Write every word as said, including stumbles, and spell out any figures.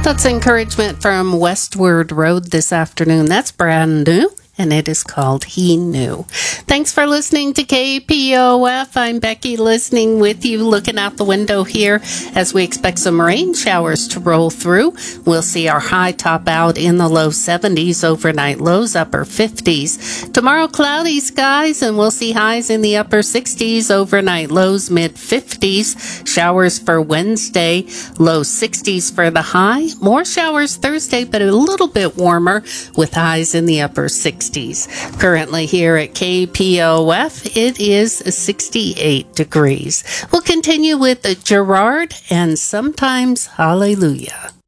That's encouragement from Westward Road this afternoon. That's brand new, and it is called He Knew. Thanks for listening to K P O F. I'm Becky, listening with you, looking out the window here as we expect some rain showers to roll through. We'll see our high top out in the low seventies, overnight lows upper fifties. Tomorrow, cloudy skies, and we'll see highs in the upper sixties, overnight lows mid fifties. Showers for Wednesday, low sixties for the high. More showers Thursday, but a little bit warmer with highs in the upper sixties. Currently here at K P O F, it is sixty-eight degrees. We'll continue with Gerard and Sometimes Hallelujah.